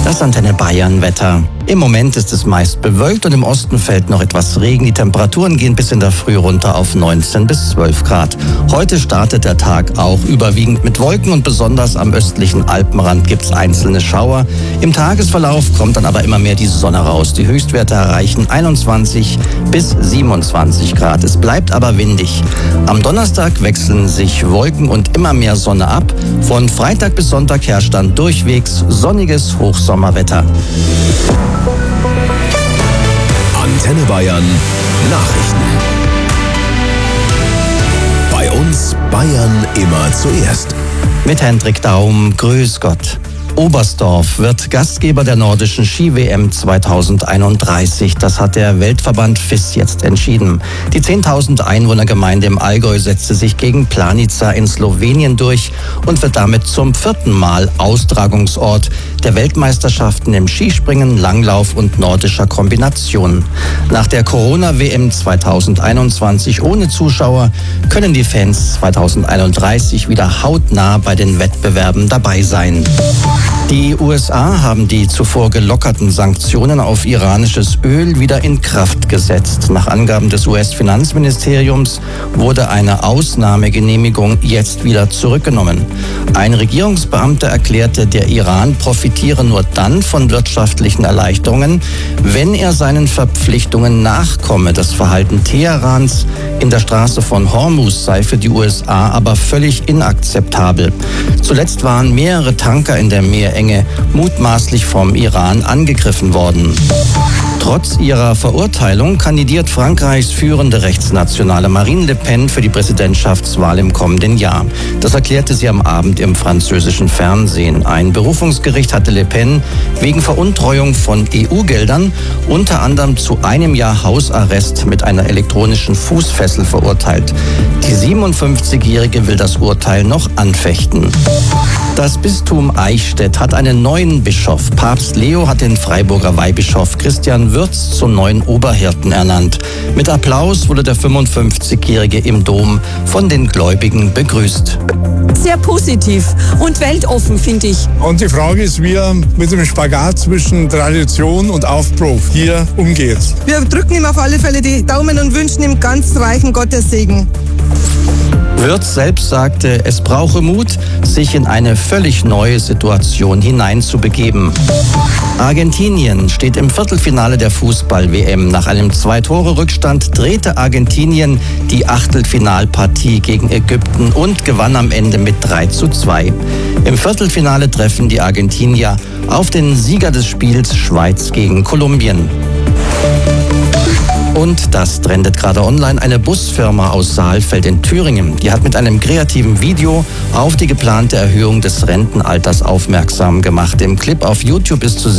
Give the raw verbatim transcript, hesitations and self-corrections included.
Das Antenne Bayern Wetter. Im Moment ist es meist bewölkt und im Osten fällt noch etwas Regen. Die Temperaturen gehen bis in der Früh runter auf neunzehn bis zwölf Grad. Heute startet der Tag auch überwiegend mit Wolken und besonders am östlichen Alpenrand gibt es einzelne Schauer. Im Tagesverlauf kommt dann aber immer mehr die Sonne raus. Die Höchstwerte erreichen einundzwanzig bis siebenundzwanzig Grad. Es bleibt aber windig. Am Donnerstag wechseln sich Wolken und immer mehr Sonne ab. Von Freitag bis Sonntag herrscht dann durchwegs sonniges Hochsommerwetter. Antenne Bayern Nachrichten. Bei uns Bayern immer zuerst. Mit Hendrik Daum, grüß Gott. Oberstdorf wird Gastgeber der nordischen Ski-W M zweitausendeinunddreißig. Das hat der Weltverband F I S jetzt entschieden. Die zehntausend Einwohnergemeinde im Allgäu setzte sich gegen Planica in Slowenien durch und wird damit zum vierten Mal Austragungsort der Weltmeisterschaften im Skispringen, Langlauf und nordischer Kombination. Nach der Corona-W M zweitausendeinundzwanzig ohne Zuschauer können die Fans zweitausendeinunddreißig wieder hautnah bei den Wettbewerben dabei sein. Die U S A haben die zuvor gelockerten Sanktionen auf iranisches Öl wieder in Kraft gesetzt. Nach Angaben des U S-Finanzministeriums wurde eine Ausnahmegenehmigung jetzt wieder zurückgenommen. Ein Regierungsbeamter erklärte, der Iran profitiere nur dann von wirtschaftlichen Erleichterungen, wenn er seinen Verpflichtungen nachkomme. Das Verhalten Teherans in der Straße von Hormuz sei für die U S A aber völlig inakzeptabel. Zuletzt waren mehrere Tanker in der Meerenge mutmaßlich vom Iran angegriffen worden. Trotz ihrer Verurteilung kandidiert Frankreichs führende rechtsnationale Marine Le Pen für die Präsidentschaftswahl im kommenden Jahr. Das erklärte sie am Abend im französischen Fernsehen. Ein Berufungsgericht hatte Le Pen wegen Veruntreuung von E U-Geldern unter anderem zu einem Jahr Hausarrest mit einer elektronischen Fußfessel verurteilt. Die siebenundfünfzigjährige will das Urteil noch anfechten. Das Bistum Eichstätt hat einen neuen Bischof. Papst Leo hat den Freiburger Weihbischof Christian Würz zum neuen Oberhirten ernannt. Mit Applaus wurde der fünfundfünfzigjährige im Dom von den Gläubigen begrüßt. Sehr positiv und weltoffen, finde ich. Und die Frage ist, wie er mit dem Spagat zwischen Tradition und Aufbruch hier umgeht. Wir drücken ihm auf alle Fälle die Daumen und wünschen ihm ganz reichen Gottessegen. Würz selbst sagte, es brauche Mut, sich in eine völlig neue Situation hineinzubegeben. Argentinien steht im Viertelfinale der Fußball-W M. Nach einem Zwei-Tore-Rückstand drehte Argentinien die Achtelfinalpartie gegen Ägypten und gewann am Ende mit drei zu zwei. Im Viertelfinale treffen die Argentinier auf den Sieger des Spiels Schweiz gegen Kolumbien. Und das trendet gerade online. Eine Busfirma aus Saalfeld in Thüringen, die hat mit einem kreativen Video auf die geplante Erhöhung des Rentenalters aufmerksam gemacht. Im Clip auf YouTube ist zu sehen,